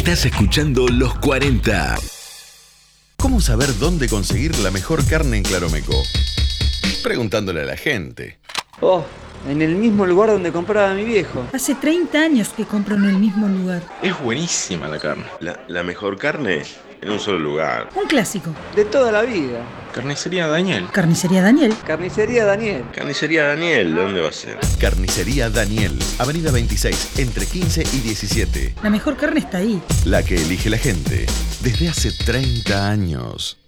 Estás escuchando Los 40. ¿Cómo saber dónde conseguir la mejor carne en Claromeco? Preguntándole a la gente. Oh, en el mismo lugar donde compraba mi viejo. Hace 30 años que compro en el mismo lugar. Es buenísima la carne. La mejor carne en un solo lugar. Un clásico. De toda la vida. Carnicería Daniel. Carnicería Daniel. Carnicería Daniel. Carnicería Daniel, ¿de dónde va a ser? Carnicería Daniel, Avenida 26, entre 15 y 17. La mejor carne está ahí. La que elige la gente desde hace 30 años.